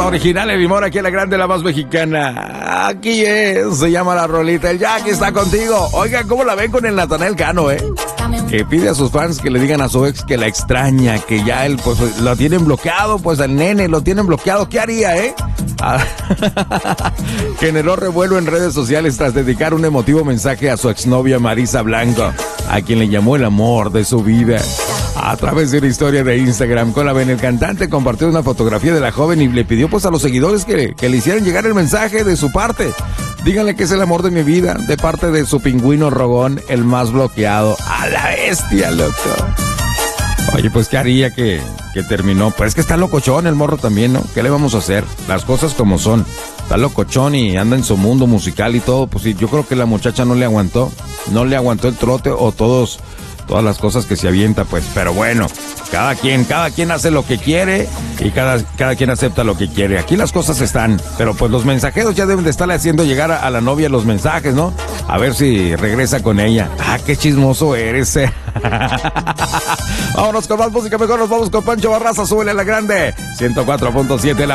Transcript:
la original, el limón, aquí en la grande, la más mexicana. Aquí es, se llama la rolita. El Jackie está contigo. Oigan, ¿cómo la ven con el Natanael Cano, Que pide a sus fans que le digan a su ex que la extraña, que ya él, pues, lo tienen bloqueado, pues, al nene lo tienen bloqueado. ¿Qué haría, Generó revuelo en redes sociales tras dedicar un emotivo mensaje a su exnovia Marisa Blanco, a quien le llamó el amor de su vida. A través de una historia de Instagram, con la ven, el cantante compartió una fotografía de la joven y le pidió pues a los seguidores que le hicieran llegar el mensaje de su parte. Díganle que es el amor de mi vida, de parte de su pingüino rogón, el más bloqueado. ¡A la bestia, loco! Oye, pues, ¿qué haría que terminó? Pues es que está locochón el morro también, ¿no? ¿Qué le vamos a hacer? Las cosas como son. Está locochón y anda en su mundo musical y todo. Pues sí, yo creo que la muchacha no le aguantó el trote o todas las cosas que se avienta, pues. Pero bueno, cada quien hace lo que quiere y cada quien acepta lo que quiere. Aquí las cosas están, pero pues los mensajeros ya deben de estarle haciendo llegar a la novia los mensajes, ¿no? A ver si regresa con ella. Ah, qué chismoso eres, Vámonos con más música, mejor nos vamos con Pancho Barraza, súbele a la grande. 104.7 la